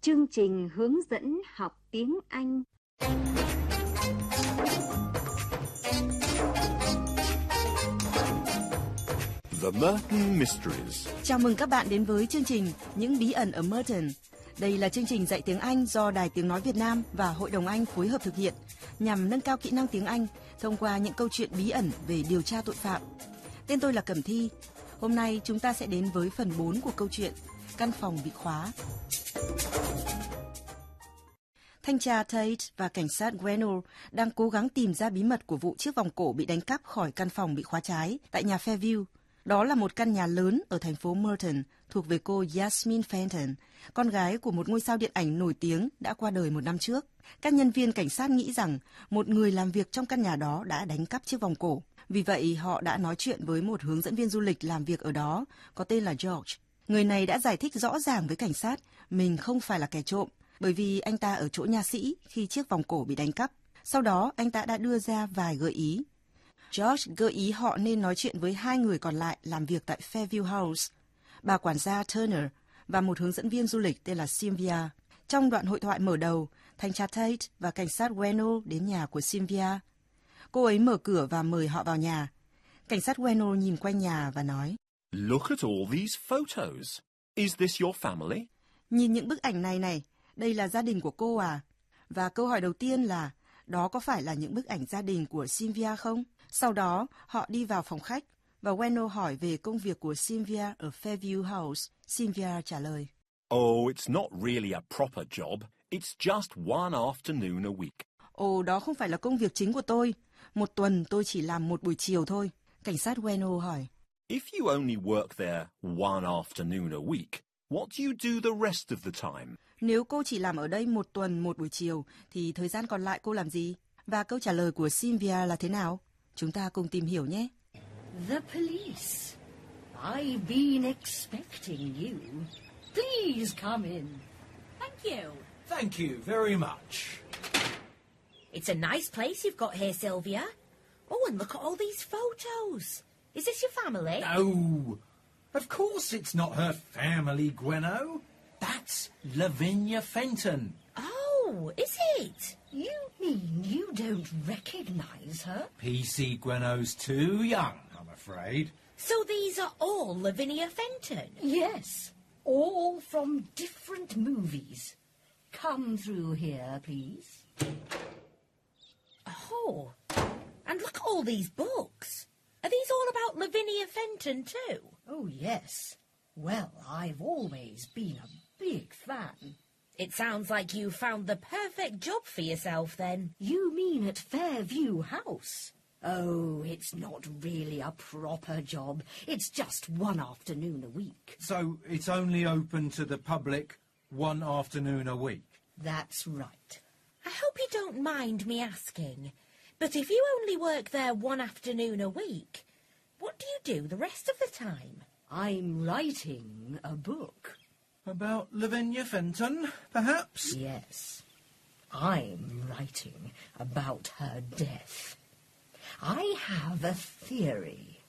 Chương trình hướng dẫn học tiếng Anh. The Merton Mysteries. Chào mừng các bạn đến với chương trình Những bí ẩn ở Merton. Đây là chương trình dạy tiếng Anh do Đài Tiếng nói Việt Nam và Hội đồng Anh phối hợp thực hiện nhằm nâng cao kỹ năng tiếng Anh thông qua những câu chuyện bí ẩn về điều tra tội phạm. Tên tôi là Cẩm Thi. Hôm nay chúng ta sẽ đến với phần 4 của câu chuyện Căn phòng bị khóa. Thanh tra Tate và cảnh sát Grenell đang cố gắng tìm ra bí mật của vụ chiếc vòng cổ bị đánh cắp khỏi căn phòng bị khóa trái tại nhà Fairview. Đó là một căn nhà lớn ở thành phố Merton thuộc về cô Yasmin Fenton, con gái của một ngôi sao điện ảnh nổi tiếng đã qua đời một năm trước. Các nhân viên cảnh sát nghĩ rằng một người làm việc trong căn nhà đó đã đánh cắp chiếc vòng cổ. Vì vậy, họ đã nói chuyện với một hướng dẫn viên du lịch làm việc ở đó, có tên là George. Người này đã giải thích rõ ràng với cảnh sát mình không phải là kẻ trộm, bởi vì anh ta ở chỗ nha sĩ khi chiếc vòng cổ bị đánh cắp. Sau đó, anh ta đã đưa ra vài gợi ý. George gợi ý họ nên nói chuyện với hai người còn lại làm việc tại Fairview House, bà quản gia Turner và một hướng dẫn viên du lịch tên là Sylvia. Trong đoạn hội thoại mở đầu, thanh tra Tate và cảnh sát Grenell đến nhà của Sylvia. Cô ấy mở cửa và mời họ vào nhà. Cảnh sát Grenell nhìn quanh nhà và nói: Look at all these photos. Is this your family? Nhìn những bức ảnh này, đây là gia đình của cô à? Và câu hỏi đầu tiên là, đó có phải là những bức ảnh gia đình của Sylvia không? Sau đó, họ đi vào phòng khách và Grenell hỏi về công việc của Sylvia ở Fairview House. Sylvia trả lời: Oh, it's not really a proper job. It's just one afternoon a week. Ồ, đó không phải là công việc chính của tôi. Một tuần tôi chỉ làm một buổi chiều thôi. Cảnh sát Grenell hỏi: If you only work there one afternoon a week, what do you do the rest of the time? Nếu cô chỉ làm ở đây một tuần một buổi chiều, thì thời gian còn lại cô làm gì? Và câu trả lời của Sylvia là thế nào? Chúng ta cùng tìm hiểu nhé. The police. I've been expecting you. Please come in. Thank you. Thank you very much. It's a nice place you've got here, Sylvia. Oh, and look at all these photos. Is this your family? No, of course it's not her family, Gweno. That's Lavinia Fenton. Oh, is it? You mean you don't recognize her? PC Gweno's too young, I'm afraid. So these are all Lavinia Fenton? Yes, all from different movies. Come through here, please. Oh, and look at all these books. Are these all about Lavinia Fenton too? Oh, yes. Well, I've always been a big fan. It sounds like you found the perfect job for yourself then. You mean at Fairview House? Oh, it's not really a proper job. It's just one afternoon a week. So it's only open to the public one afternoon a week? That's right. I hope you don't mind me asking, but if you only work there one afternoon a week, what do you do the rest of the time? I'm writing a book. About Lavinia Fenton, perhaps? Yes. I'm writing about her death. I have a theory.